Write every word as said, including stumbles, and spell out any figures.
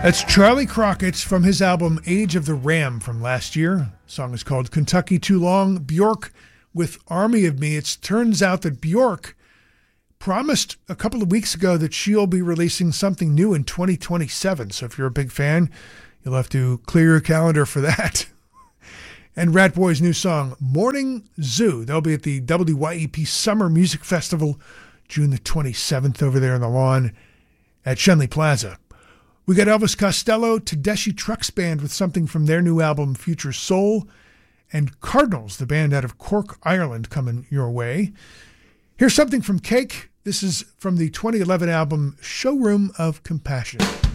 That's Charlie Crockett from his album Age of the Ram from last year. The song is called Kentucky Too Long. Bjork with Army of Me. It turns out that Bjork promised a couple of weeks ago that she'll be releasing something new in twenty twenty-seven. So if you're a big fan, you'll have to clear your calendar for that. And Rat Boy's new song, Morning Zoo. They'll be at the W Y E P Summer Music Festival June the twenty-seventh over there on the lawn at Shenley Plaza. We got Elvis Costello, Tedeschi Trucks Band with something from their new album, Future Soul, and Cardinals, the band out of Cork, Ireland, coming your way. Here's something from Cake. This is from the twenty eleven album, Showroom of Compassion.